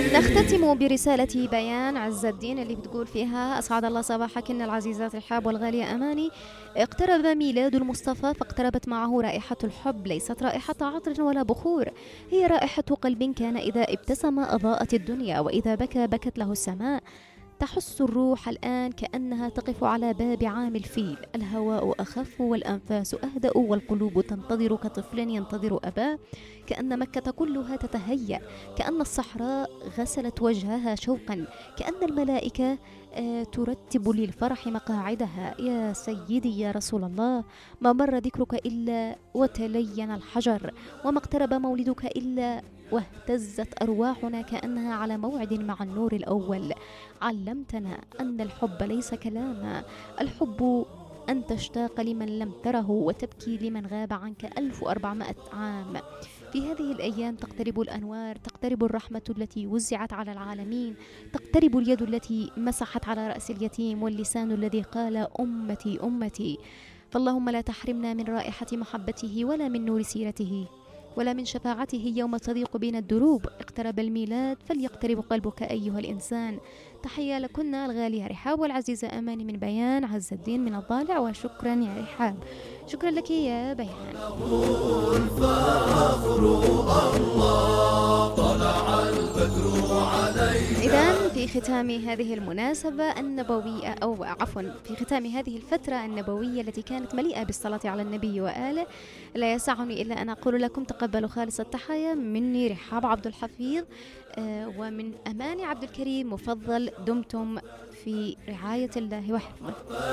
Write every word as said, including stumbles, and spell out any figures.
نختتم برسالة بيان عز الدين اللي بتقول فيها: أسعد الله صباحكن العزيزات الحاب والغالية أماني. اقترب ميلاد المصطفى فاقتربت معه رائحة الحب، ليست رائحة عطر ولا بخور، هي رائحة قلب كان إذا ابتسم أضاءت الدنيا وإذا بكى بكت له السماء. تحس الروح الآن كأنها تقف على باب عام الفيل، الهواء أخف والأنفاس أهدأ والقلوب تنتظر كطفل ينتظر أباه، كأن مكة كلها تتهيأ، كأن الصحراء غسلت وجهها شوقا، كأن الملائكة آه، ترتب للفرح مقاعدها. يا سيدي يا رسول الله، ما مر ذكرك إلا وتلين الحجر، وما اقترب مولدك إلا واهتزت أرواحنا كأنها على موعد مع النور الأول. علمتنا أن الحب ليس كلاما، الحب أن تشتاق لمن لم تره وتبكي لمن غاب عنك ألف وأربعمائة عام. في هذه الأيام تقترب الأنوار، تقترب الرحمة التي وزعت على العالمين، تقترب اليد التي مسحت على رأس اليتيم، واللسان الذي قال أمتي أمتي. فاللهم لا تحرمنا من رائحة محبته ولا من نور سيرته ولا من شفاعته يوم تضيق بنا الدروب. اقترب الميلاد فليقترب قلبك أيها الإنسان. تحية لكن الغالية رحاب والعزيزة أماني من بيان عز الدين من الضالع. وشكرا يا رحاب، شكرا لك يا بيان. إذن في ختام هذه المناسبة النبوية، أو عفوا في ختام هذه الفترة النبوية التي كانت مليئة بالصلاة على النبي وآله، لا يسعني إلا أن أقول لكم تقبلوا خالص التحايا مني رحاب عبد الحفيظ آه ومن أماني عبد الكريم. مفضل، دمتم في رعاية الله وحفظه.